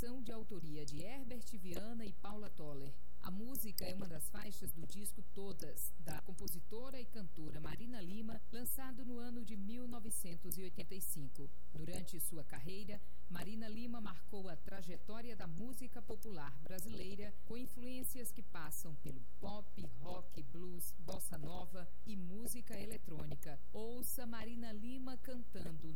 canção de autoria de Herbert Viana e Paula Toller. A música é uma das faixas do disco Todas, da compositora e cantora Marina Lima, lançado no ano de 1985. Durante sua carreira, Marina Lima marcou a trajetória da música popular brasileira, com influências que passam pelo pop, rock, blues, bossa nova e música eletrônica. Ouça Marina Lima cantando